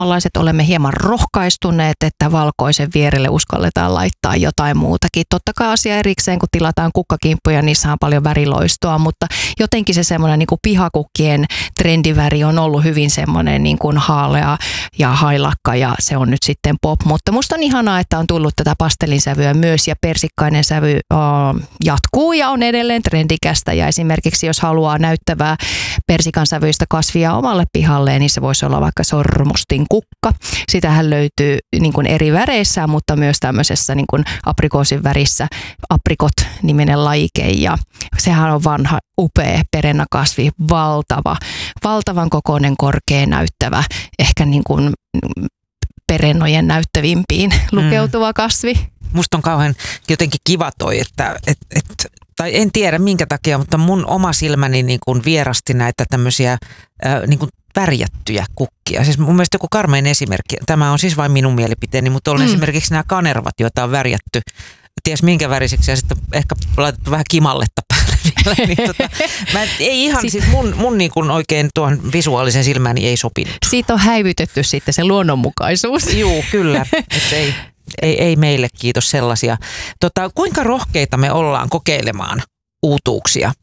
suomalaiset olemme hieman rohkaistuneet, että valkoisen vierelle uskalletaan laittaa jotain muutakin. Totta kai asia erikseen, kun tilataan kukkakimppuja, niissä on paljon väriloistoa, mutta jotenkin se semmoinen niin kuin pihakukkien trendiväri on ollut hyvin semmoinen niin kuin haalea ja hailakka ja se on nyt sitten pop. Mutta musta on ihanaa, että on tullut tätä pastellinsävyä myös ja persikkainen sävy jatkuu ja on edelleen trendikästä ja esimerkiksi jos haluaa näyttävää persikan sävyistä kasvia omalle pihalleen, niin se voisi olla vaikka sormustin kukka. Sitähän löytyy niin kuin eri väreissä, mutta myös tämmöisessä niin kuin aprikoosin värissä aprikot-niminen lajike ja sehän on vanha, upea perennakasvi, valtavan kokoinen, korkea näyttävä, ehkä niin kuin perennojen näyttävimpiin lukeutuva kasvi. Musta on kauhean jotenkin kiva toi, että tai en tiedä minkä takia, mutta mun oma silmäni niin kuin vierasti näitä tämmöisiä niin kuin värjättyjä kukkia. Siis mun mielestä joku karmein esimerkki, tämä on siis vain minun mielipiteeni, mutta on esimerkiksi nämä kanervat, joita on värjätty ties minkä värisiksi ja sitten ehkä laitettu vähän kimalletta päälle vielä. Niin ei ihan, siis mun niin kuin oikein tuon visuaalisen silmäni ei sopinut. Siitä on häivytetty sitten se luonnonmukaisuus. Juu, kyllä. Ei meille kiitos sellaisia. Kuinka rohkeita me ollaan kokeilemaan uutuuksia?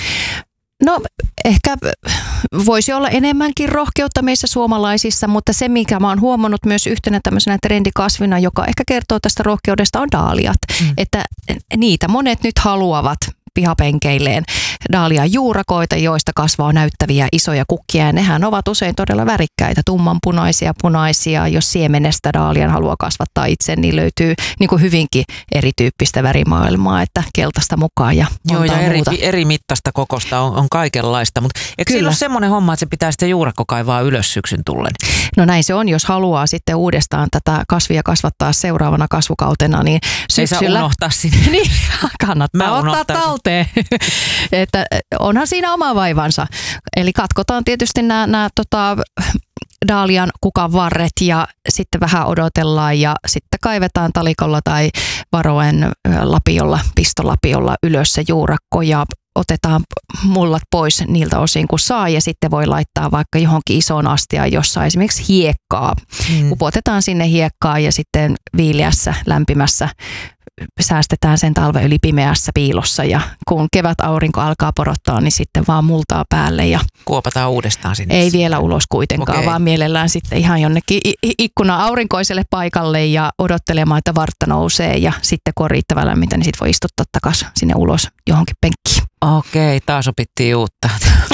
No ehkä voisi olla enemmänkin rohkeutta meissä suomalaisissa, mutta se mikä mä oon huomannut myös yhtenä tämmöisenä trendikasvina, joka ehkä kertoo tästä rohkeudesta on daaliat. Että niitä monet nyt haluavat pihapenkeilleen daalian juurakoita, joista kasvaa näyttäviä isoja kukkia ja nehän ovat usein todella värikkäitä, tummanpunaisia, punaisia. Jos siemenestä daalian haluaa kasvattaa itse, niin löytyy niin kuin hyvinkin erityyppistä värimaailmaa, että keltaista mukaan ja montaa muuta. Eri mittaista kokosta on kaikenlaista, mutta eikö siinä ole semmoinen homma, että se pitää sitten juurakko kaivaa ylös syksyn tullen? No näin se on, jos haluaa sitten uudestaan tätä kasvia kasvattaa seuraavana kasvukautena, niin syksyllä... Ei saa unohtaa sinne. Niin, kannattaa ottaa talteen. Että onhan siinä oma vaivansa. Eli katkotaan tietysti nämä daalian kukan varret ja sitten vähän odotellaan ja sitten kaivetaan talikolla tai varoen lapiolla, pistolapiolla ylös se juurakko ja otetaan mullat pois niiltä osin kun saa ja sitten voi laittaa vaikka johonkin isoon astiaan, jossa esimerkiksi hiekkaa. Upotetaan sinne hiekkaa ja sitten viileässä, lämpimässä säästetään sen talven yli pimeässä piilossa ja kun kevät aurinko alkaa porottaa, niin sitten vaan multaa päälle ja kuopataan uudestaan sinne. Ei vielä ulos kuitenkaan, vaan mielellään sitten ihan jonnekin ikkuna aurinkoiselle paikalle ja odottelemaan, että vartta nousee ja sitten kun on riittävän lämmintä, niin sitten voi istuttaa takaisin sinne ulos johonkin penkkiin. Okei, taas opittiin uutta.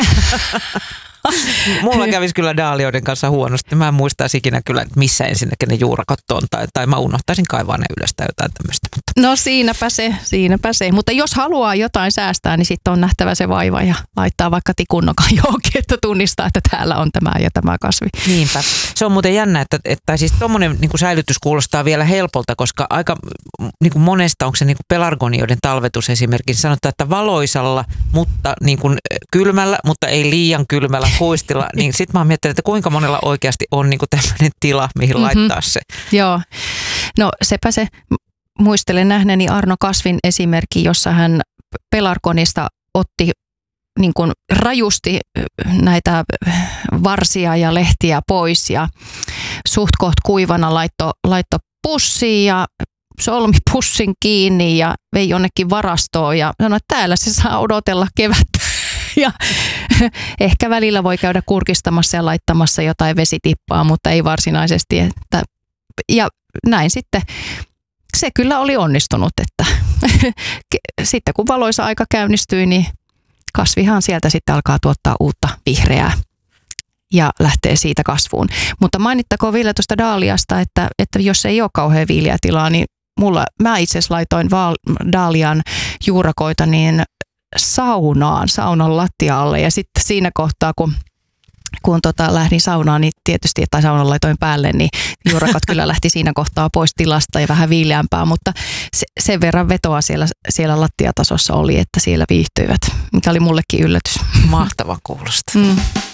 Mulla kävisi kyllä daalioiden kanssa huonosti. Mä en muistaisi ikinä kyllä, että missä ensinnäkin ne juurakot on. Tai mä unohtaisin kaivaa ne ylös tai jotain tämmöistä. No siinäpä se. Mutta jos haluaa jotain säästää, niin sitten on nähtävä se vaiva ja laittaa vaikka tikunnokan johonkin, että tunnistaa, että täällä on tämä ja tämä kasvi. Niinpä. Se on muuten jännä, että siis tommonen niin kuin säilytys kuulostaa vielä helpolta, koska aika niin kuin monesta, onko se niin kuin pelargonioiden talvetus esimerkiksi, sanotaan, että valoisalla, mutta niin kuin kylmällä, mutta ei liian kylmällä huistilla, niin sit mä oon miettinyt, että kuinka monella oikeasti on niin kuin tämmöinen tila, mihin laittaa se. Joo, no sepä se. Muistelen nähneeni Arno Kasvin esimerkki, jossa hän pelargonista otti niin kuin rajusti näitä varsia ja lehtiä pois ja suht koht kuivana laitto pussiin ja solmi pussin kiinni ja vei jonnekin varastoon ja sanoi, että täällä se saa odotella kevättä. Ja ehkä välillä voi käydä kurkistamassa ja laittamassa jotain vesitippaa, mutta ei varsinaisesti. Ja näin sitten. Se kyllä oli onnistunut, että sitten kun valoisa aika käynnistyi, niin kasvihan sieltä sitten alkaa tuottaa uutta vihreää ja lähtee siitä kasvuun. Mutta mainittakoon vielä tuosta daaliasta, että jos ei ole kauhean viileä tilaa, niin mä itse asiassa laitoin daalian juurakoita niin saunan lattialle ja sitten siinä kohtaa, kun lähdin saunaan, niin tietysti, tai saunan laitoin päälle, niin juurakot kyllä lähti siinä kohtaa pois tilasta ja vähän viileämpää, mutta sen verran vetoa siellä lattiatasossa oli, että siellä viihtyivät, mikä oli mullekin yllätys. Mahtava kuulosta.